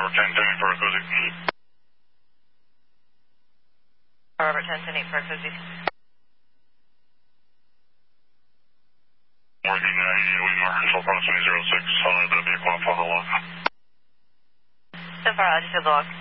1010 for Cozy. Robert 1010 for Cozy. Working 88 Wheeler, control proximity 06, on the vehicle on Father Log. So far, I just have the log.